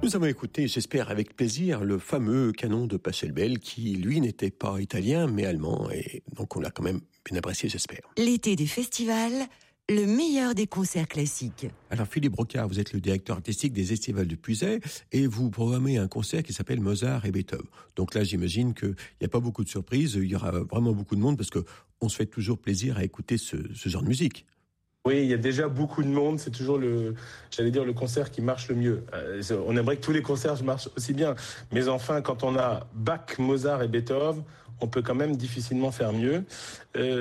Nous avons écouté, j'espère avec plaisir, le fameux canon de Pachelbel qui, lui, n'était pas italien mais allemand et donc on l'a quand même bien apprécié, j'espère. L'été des festivals, le meilleur des concerts classiques. Alors Philippe Rocard, vous êtes le directeur artistique des Estivales de Puisaye et vous programmez un concert qui s'appelle Mozart et Beethoven. Donc là, j'imagine qu'il n'y a pas beaucoup de surprises, il y aura vraiment beaucoup de monde parce qu'on se fait toujours plaisir à écouter ce genre de musique. Oui, il y a déjà beaucoup de monde. C'est toujours le concert qui marche le mieux. On aimerait que tous les concerts marchent aussi bien. Mais enfin, quand on a Bach, Mozart et Beethoven, on peut quand même difficilement faire mieux. Pourquoi ?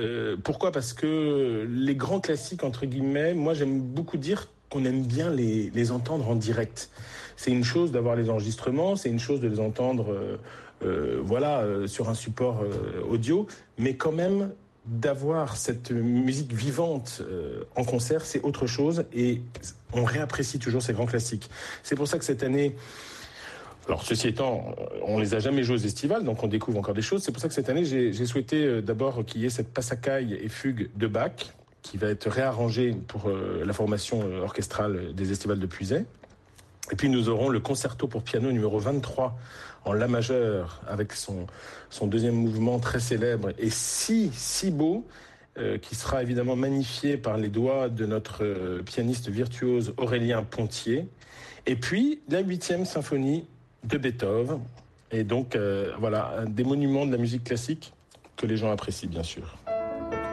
Parce que les grands classiques, entre guillemets, moi j'aime beaucoup dire qu'on aime bien les entendre en direct. C'est une chose d'avoir les enregistrements, c'est une chose de les entendre sur un support audio, mais quand même d'avoir cette musique vivante en concert, c'est autre chose et on réapprécie toujours ces grands classiques. C'est pour ça que cette année, alors ceci étant, on les a jamais joués aux estivales, donc on découvre encore des choses. C'est pour ça que cette année, j'ai souhaité d'abord qu'il y ait cette Passacaille et fugue de Bach qui va être réarrangée pour la formation orchestrale des estivales de Puisaye. Et puis nous aurons le concerto pour piano numéro 23 en la majeur avec son deuxième mouvement très célèbre et si beau qui sera évidemment magnifié par les doigts de notre pianiste virtuose Aurélien Pontier. Et puis la 8e symphonie de Beethoven et donc voilà des monuments de la musique classique que les gens apprécient bien sûr.